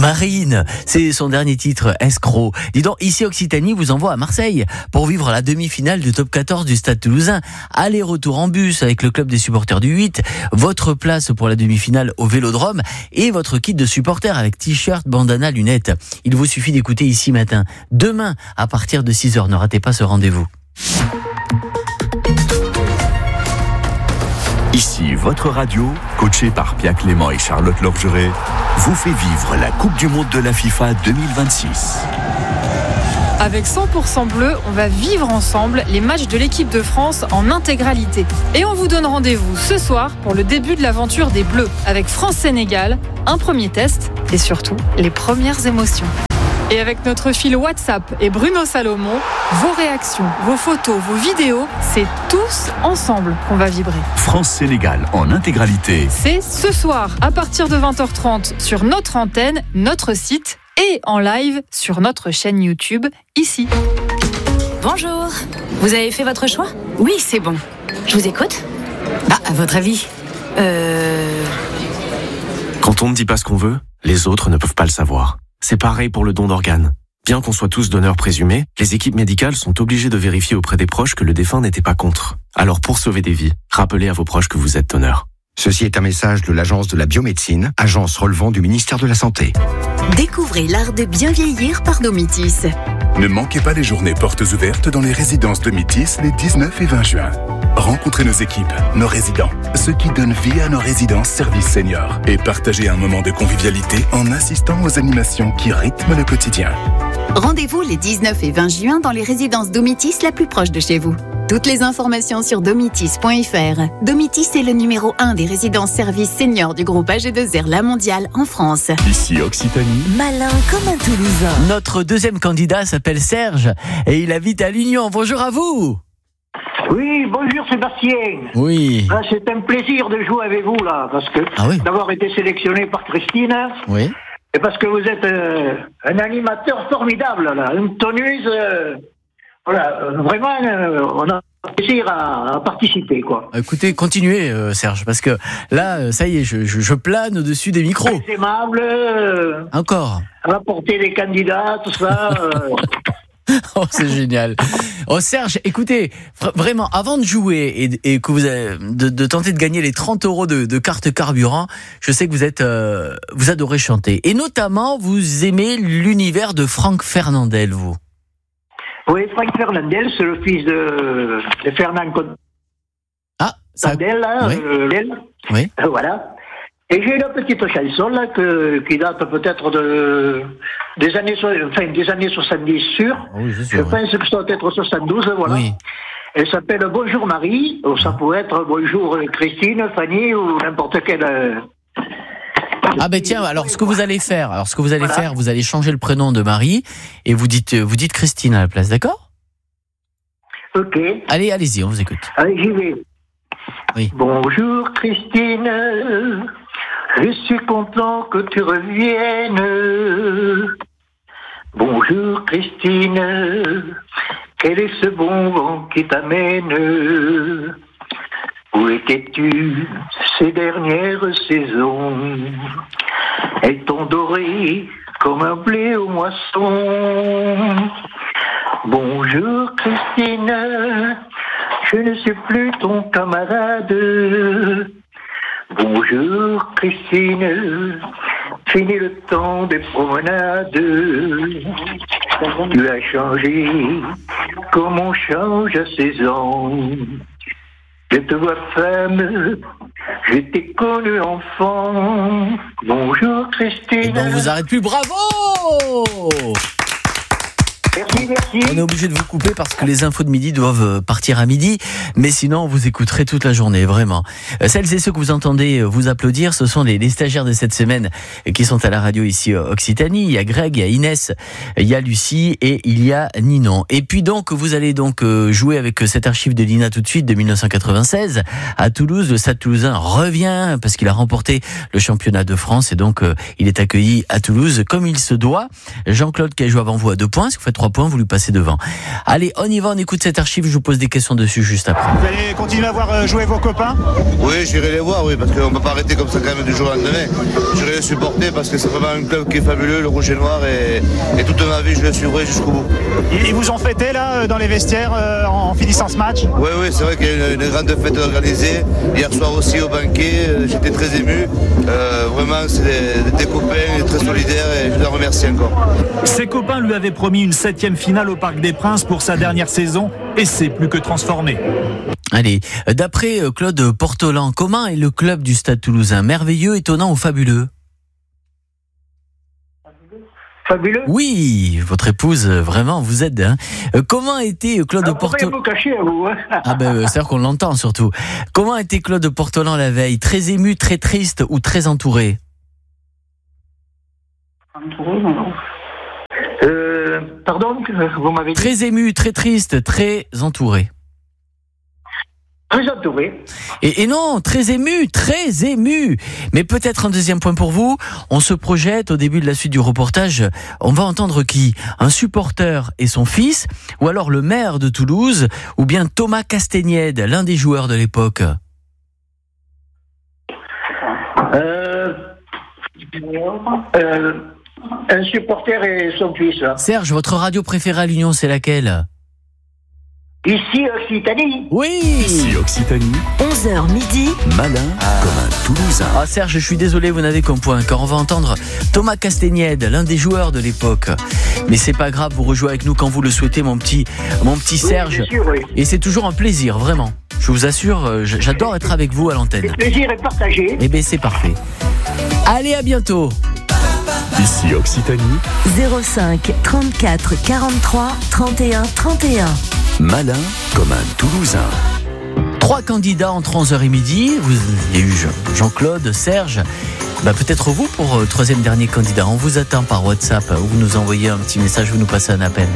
Marine, c'est son dernier titre, Escroc. Dis donc, ici Occitanie vous envoie à Marseille pour vivre la demi-finale du top 14 du Stade Toulousain. Aller-retour en bus avec le club des supporters du 8, votre place pour la demi-finale au Vélodrome et votre kit de supporters avec t-shirt, bandana, lunettes. Il vous suffit d'écouter Ici Matin. Demain, à partir de 6h, ne ratez pas ce rendez-vous. Ici, votre radio, coachée par Pierre Clément et Charlotte Lorgeret, vous fait vivre la Coupe du Monde de la FIFA 2026. Avec 100% bleu, on va vivre ensemble les matchs de l'équipe de France en intégralité. Et on vous donne rendez-vous ce soir pour le début de l'aventure des Bleus, avec France-Sénégal, un premier test et surtout les premières émotions. Et avec notre fil WhatsApp et Bruno Salomon, vos réactions, vos photos, vos vidéos, c'est tous ensemble qu'on va vibrer. France-Sénégal en intégralité. C'est ce soir, à partir de 20h30, sur notre antenne, notre site et en live sur notre chaîne YouTube, ici. Bonjour, vous avez fait votre choix ? Oui, c'est bon. Je vous écoute ? À votre avis Quand on ne dit pas ce qu'on veut, les autres ne peuvent pas le savoir. C'est pareil pour le don d'organes. Bien qu'on soit tous donneurs présumés, les équipes médicales sont obligées de vérifier auprès des proches que le défunt n'était pas contre. Alors pour sauver des vies, rappelez à vos proches que vous êtes donneur. Ceci est un message de l'Agence de la biomédecine, agence relevant du ministère de la Santé. Découvrez l'art de bien vieillir par Domitis. Ne manquez pas les journées portes ouvertes dans les résidences Domitis les 19 et 20 juin. Rencontrez nos équipes, nos résidents, ceux qui donnent vie à nos résidences services seniors et partagez un moment de convivialité en assistant aux animations qui rythment le quotidien. Rendez-vous les 19 et 20 juin dans les résidences Domitis la plus proche de chez vous. Toutes les informations sur domitis.fr. Domitis est le numéro 1 des résidences services seniors du groupe AG2R La Mondiale en France. Ici Occitanie. Malin comme un Toulousain. Notre deuxième candidat s'appelle Serge et il habite à l'Union. Bonjour à vous. Oui, bonjour Sébastien. Oui. C'est un plaisir de jouer avec vous là, parce que d'avoir été sélectionné par Christine. Oui. Et parce que vous êtes un animateur formidable là, une toneuse. Vraiment, on a plaisir à participer quoi. Écoutez, continuez Serge, parce que là, ça y est, je plane au-dessus des micros. Très aimable. Encore. Rapporter les candidats, tout ça. Oh, c'est génial. Oh Serge, écoutez, vraiment, avant de jouer et que vous avez, de tenter de gagner les 30 € de carte carburant, je sais que vous adorez chanter. Et notamment, vous aimez l'univers de Franck Fernandel, vous. Oui, Franck Fernandel, c'est le fils de Fernand Fernandel, oui. Voilà. Et j'ai une petite chanson là qui date peut-être des années 70 sûres. Oui, je pense que ça doit être 72, voilà. Oui. Elle s'appelle Bonjour Marie, ou ça pourrait être Bonjour Christine, Fanny ou n'importe quelle. Ah ben tiens, alors ce que vous allez faire, vous allez changer le prénom de Marie et vous dites Christine à la place, d'accord ? Ok. Allez-y, on vous écoute. Allez, j'y vais. Oui. Bonjour Christine, je suis content que tu reviennes. Bonjour Christine, quel est ce bon vent qui t'amène? Où étais-tu ces dernières saisons? Elles t'ont doré comme un blé aux moissons. Bonjour Christine, je ne suis plus ton camarade. Bonjour Christine, fini le temps des promenades. Tu as changé comme on change à 16 ans. Je te vois femme, je t'ai connu enfant. Bonjour Christine. On vous arrête plus, bravo! Merci. On est obligé de vous couper parce que les infos de midi doivent partir à midi, mais sinon on vous écouterait toute la journée, vraiment. Celles et ceux que vous entendez vous applaudir, ce sont les stagiaires de cette semaine qui sont à la radio ici Occitanie. Il y a Greg, il y a Inès, il y a Lucie et il y a Ninon. Et puis donc vous allez donc jouer avec cette archive de l'INA tout de suite de 1996 à Toulouse. Le Stade Toulousain revient parce qu'il a remporté le championnat de France et donc il est accueilli à Toulouse comme il se doit. Jean-Claude qui a joué avant vous à 2 points, si vous faites 3 points, voulu passer devant. Allez, on y va, on écoute cette archive, je vous pose des questions dessus juste après. Vous allez continuer à voir jouer vos copains ? Oui, j'irai les voir, oui, parce qu'on ne peut pas arrêter comme ça quand même du jour au lendemain. J'irai les supporter parce que c'est vraiment un club qui est fabuleux, le Rouge et Noir, et toute ma vie je le suivrai jusqu'au bout. Ils vous ont fêté là dans les vestiaires en finissant ce match ? Oui, c'est vrai qu'il y a une grande fête organisée. Hier soir aussi au banquet, j'étais très ému. Vraiment, c'est des copains très solidaires et je les remercie encore. Ses copains lui avaient promis une 7e finale au Parc des Princes pour sa dernière saison et c'est plus que transformé. Allez, d'après Claude Portolan, comment est le club du Stade Toulousain ? Merveilleux, étonnant ou fabuleux ? Fabuleux ? Oui, votre épouse, vraiment, vous aide. Hein. Comment était Claude Portolan ? Vous cachez à vous. Hein. Ah ben, c'est-à-dire qu'on l'entend surtout. Comment était Claude Portolan la veille ? Très ému, très triste ou très entouré ? Entouré, non. Pardon, vous m'avez dit ? Très ému, très triste, très entouré. Très entouré. Et non, très ému. Mais peut-être un deuxième point pour vous. On se projette au début de la suite du reportage. On va entendre qui ? Un supporter et son fils, ou alors le maire de Toulouse, ou bien Thomas Castaignède, l'un des joueurs de l'époque. Un supporter et son fils. Serge, votre radio préférée à l'Union, c'est laquelle ? Ici, Occitanie. Oui. Ici Occitanie. 11h midi. Malin comme un Toulousain. Ah Serge, je suis désolé, vous n'avez qu'un point, car on va entendre Thomas Castaignède, l'un des joueurs de l'époque. Mais c'est pas grave, vous rejouez avec nous quand vous le souhaitez, mon petit Serge. Bien sûr, oui. Et c'est toujours un plaisir, vraiment. Je vous assure, j'adore être avec vous à l'antenne. Le plaisir est partagé. Eh bien, c'est parfait. Allez, à bientôt. Ici Occitanie. 05 34 43 31 31. Malin comme un Toulousain. 3 candidats entre 11h et midi. Il y a eu Jean-Claude, Serge. Peut-être vous pour troisième dernier candidat. On vous attend par WhatsApp. Vous nous envoyez un petit message, vous nous passez un appel.